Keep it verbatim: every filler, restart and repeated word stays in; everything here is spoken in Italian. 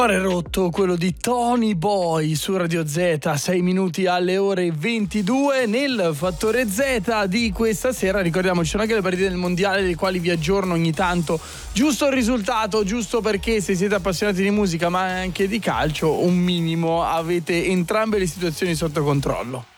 Cuore rotto, quello di Tony Boy su Radio Z, sei minuti alle ore ventidue. Nel Fattore Z di questa sera ricordiamoci anche le partite del mondiale, le quali vi aggiorno ogni tanto, giusto il risultato, giusto perché se siete appassionati di musica ma anche di calcio un minimo avete entrambe le situazioni sotto controllo.